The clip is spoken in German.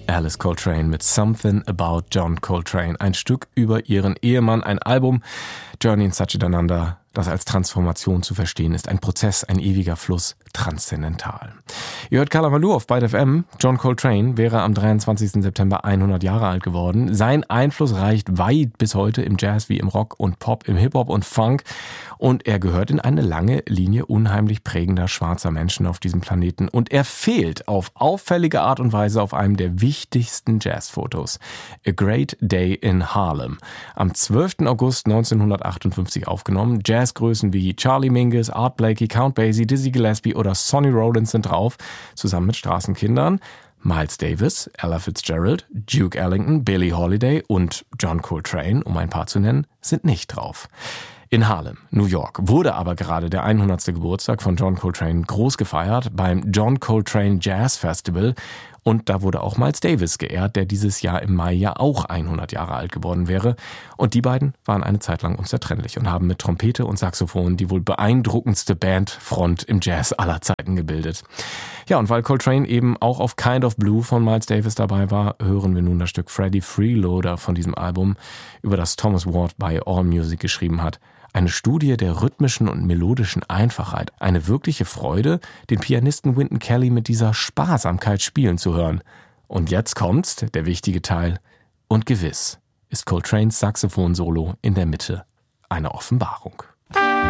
Alice Coltrane mit Something About John Coltrane. Ein Stück über ihren Ehemann, ein Album, Journey in Satchidananda, das als Transformation zu verstehen ist. Ein Prozess, ein ewiger Fluss, transzendental. Ihr hört Kalamaloo auf Byte FM. John Coltrane wäre am 23. September 100 Jahre alt geworden. Sein Einfluss reicht weit bis heute im Jazz wie im Rock und Pop, im Hip-Hop und Funk. Und er gehört in eine lange Linie unheimlich prägender schwarzer Menschen auf diesem Planeten. Und er fehlt auf auffällige Art und Weise auf einem der wichtigsten Jazzfotos. A Great Day in Harlem. Am 12. August 1958 aufgenommen. Jazzgrößen wie Charlie Mingus, Art Blakey, Count Basie, Dizzy Gillespie oder Sonny Rollins sind drauf, zusammen mit Straßenkindern. Miles Davis, Ella Fitzgerald, Duke Ellington, Billie Holiday und John Coltrane, um ein paar zu nennen, sind nicht drauf. In Harlem, New York, wurde aber gerade der 100. Geburtstag von John Coltrane groß gefeiert beim John Coltrane Jazz Festival. Und da wurde auch Miles Davis geehrt, der dieses Jahr im Mai ja auch 100 Jahre alt geworden wäre. Und die beiden waren eine Zeit lang unzertrennlich und haben mit Trompete und Saxophon die wohl beeindruckendste Bandfront im Jazz aller Zeiten gebildet. Ja, und weil Coltrane eben auch auf Kind of Blue von Miles Davis dabei war, hören wir nun das Stück Freddie Freeloader von diesem Album, über das Thomas Ward bei AllMusic geschrieben hat. Eine Studie der rhythmischen und melodischen Einfachheit. Eine wirkliche Freude, den Pianisten Wynton Kelly mit dieser Sparsamkeit spielen zu hören. Und jetzt kommt's, der wichtige Teil. Und gewiss ist Coltranes Saxophon-Solo in der Mitte eine Offenbarung.